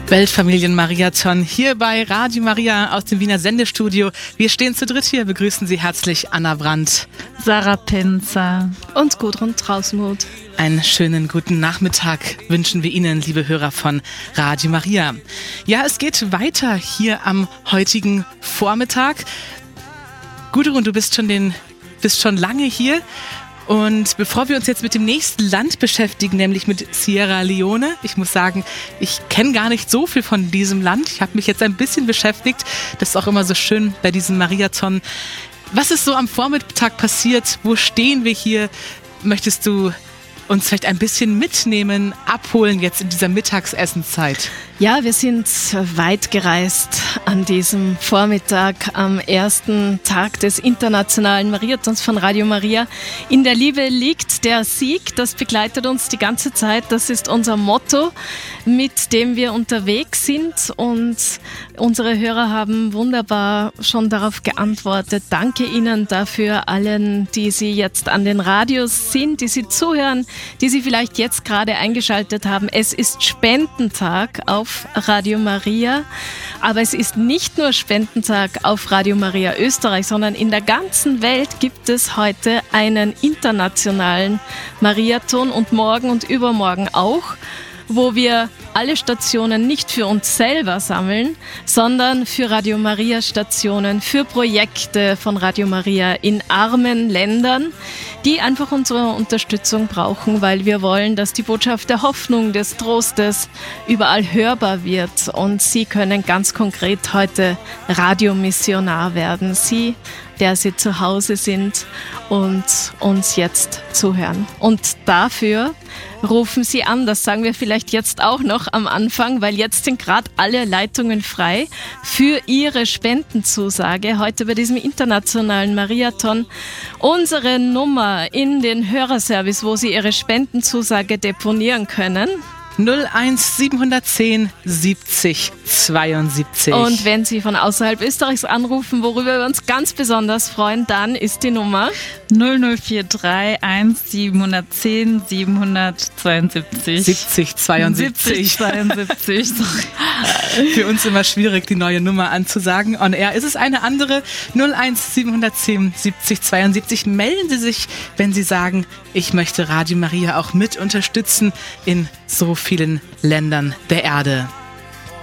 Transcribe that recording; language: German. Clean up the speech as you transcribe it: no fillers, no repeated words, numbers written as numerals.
Weltfamilien-Mariathon hier bei Radio Maria aus dem Wiener Sendestudio. Wir stehen zu dritt hier, begrüßen Sie herzlich Anna Brandt, Sarah Pinzer und Gudrun Trausmuth. Einen schönen guten Nachmittag wünschen wir Ihnen, liebe Hörer von Radio Maria. Ja, es geht weiter hier am heutigen Vormittag. Gudrun, du bist schon lange hier. Und bevor wir uns jetzt mit dem nächsten Land beschäftigen, nämlich mit Sierra Leone, ich muss sagen, ich kenne gar nicht so viel von diesem Land. Ich habe mich jetzt ein bisschen beschäftigt. Das ist auch immer so schön bei diesem Mariathon. Was ist so am Vormittag passiert? Wo stehen wir hier? Möchtest du uns vielleicht ein bisschen mitnehmen, abholen jetzt in dieser Mittagsessenszeit? Ja, wir sind weit gereist an diesem Vormittag am ersten Tag des internationalen Mariathons von Radio Maria. In der Liebe liegt der Sieg, das begleitet uns die ganze Zeit. Das ist unser Motto, mit dem wir unterwegs sind, und unsere Hörer haben wunderbar schon darauf geantwortet. Danke Ihnen dafür, allen, die Sie jetzt an den Radios sind, die Sie zuhören, die Sie vielleicht jetzt gerade eingeschaltet haben. Es ist Spendentag auf Radio Maria, aber es ist nicht nur Spendentag auf Radio Maria Österreich, sondern in der ganzen Welt gibt es heute einen internationalen Mariathon und morgen und übermorgen auch, wo wir alle Stationen nicht für uns selber sammeln, sondern für Radio Maria Stationen, für Projekte von Radio Maria in armen Ländern, die einfach unsere Unterstützung brauchen, weil wir wollen, dass die Botschaft der Hoffnung, des Trostes überall hörbar wird. Und Sie können ganz konkret heute Radiomissionar werden. Sie, der Sie zu Hause sind und uns jetzt zuhören. Und dafür rufen Sie an, das sagen wir vielleicht jetzt auch noch am Anfang, weil jetzt sind gerade alle Leitungen frei für Ihre Spendenzusage heute bei diesem internationalen Mariathon. Unsere Nummer in den Hörerservice, wo Sie Ihre Spendenzusage deponieren können: 01 710 70 72. Und wenn Sie von außerhalb Österreichs anrufen, worüber wir uns ganz besonders freuen, dann ist die Nummer 0043 1 710 772. 70 72. 72, sorry. Für uns immer schwierig, die neue Nummer anzusagen. On Air ist es eine andere. 01 710 70 72. Melden Sie sich, wenn Sie sagen, ich möchte Radio Maria auch mit unterstützen in so vielen Ländern der Erde.